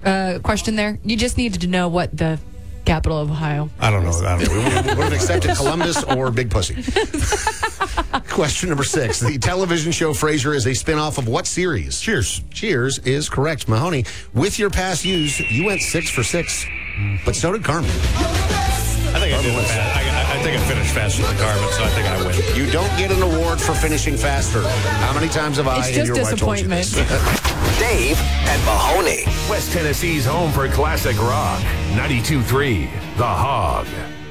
question there. You just needed to know what the capital of Ohio. I don't know. We would have accepted Columbus or Big Pussy. Question number 6. The television show Frasier is a spinoff of what series? Cheers. Cheers is correct. Mahoney, with your past use, you went 6 for 6. But so did Carmen. I think I did it fast. I think I finished faster than Carmen, so I think I win. You don't get an award for finishing faster. How many times have I It's and just your wife told you disappointment. this? Dave and Mahoney. West Tennessee's home for classic rock. 92.3 The Hog.